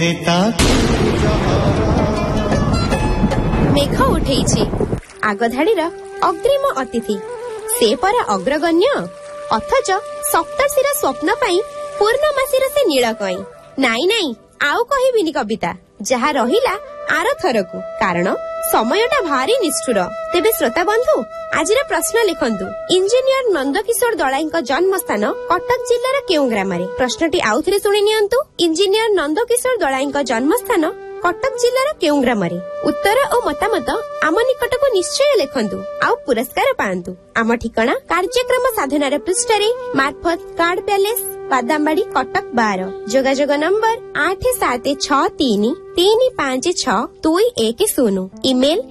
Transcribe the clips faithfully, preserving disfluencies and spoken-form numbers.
मेघ उठेइछि आगधाड़ीर अग्रिम अतिथि से परा अग्रगण्य अथच सप्तर्षिर स्वप्न पाई पूर्णमासीर से नीलकई नाई नाई आउ कहिबिनी कविता जहा रहिला आर थरकू कारण समयटा भारी निष्ठुर। तेबे श्रोता बंधु आज प्रश्न लिखंतु इंजीनियर नंदकिशोर दलाई जन्म स्थान कटक जिल्लार केउ ग्रामरे। प्रश्नटी आउ थरे सुनि नियंतु इंजीनियर नंदकिशोर दलाई जन्म स्थान कटक जिल्लार केउ ग्रामरे। उत्तर और मतामत आम निकटको निश्चय लिखंतु आउ पुरस्कार पांतु। आम ठिकाना कार्यक्रम साधनार पृष्ठरे मार्फत कार्ड पैलेस बादामबाड़ी कटक बार जोगाजोग नंबर आठ सात छ तीन तीन पांच छ दुई एक शून्य email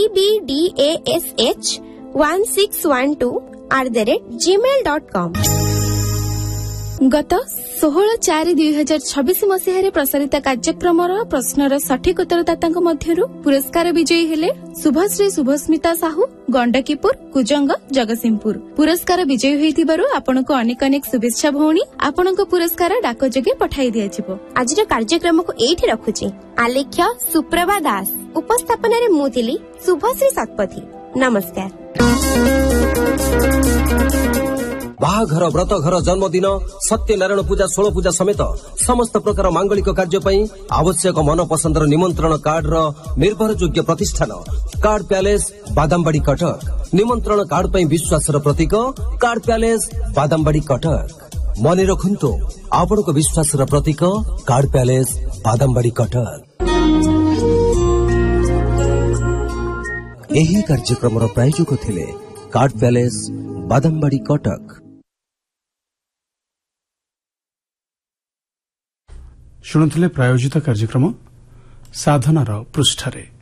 bbdash one six one two at the rate Gmail dot com. गत षोहल चार दुई हजार छब्बीस मसीह प्रसारित कार्यक्रम प्रश्नर सठिक उत्तरदाता मध्यरु पुरस्कार विजयी हेले शुभश्री शुभस्मिता साहू गंडकीपुर कुजंग जगतसिंहपुर। पुरस्कार विजयी होइथिबारु आपनको अनेक अनेक शुभेच्छा भौणी। आपनको पुरस्कार डाक जोगे पठाई दिया जिवो। आज कार्यक्रम को एठी रखुची आलेख्य सुप्रभा दास उपस्थापन रे मु थिली शुभश्री सतपथी। नमस्कार। बाहाघर व्रत घर जन्मदिन सत्यनारायण पूजा षोल पूजा समेत समस्त प्रकार मांगलिक कार्य आवश्यक मन पसंदर निमंत्रण कार्ड निर्भरयोग्य प्रतिष्ठान कार्ड पैलेस बादामबाड़ी कटक। निमंत्रण कार्ड विश्वास प्रतीक कार्ड पैलेस बादामबाड़ी कटक। मन रखु आपण विश्वास प्रतीक कार्ड पैलेस बादामबाड़ी कटक। एही कार्यक्रम प्रायोजक थिले कार्ड पैलेस बादामबाड़ी कटक। शुणुले प्रायोजित कार्यक्रम साधनार पृष्ठरे।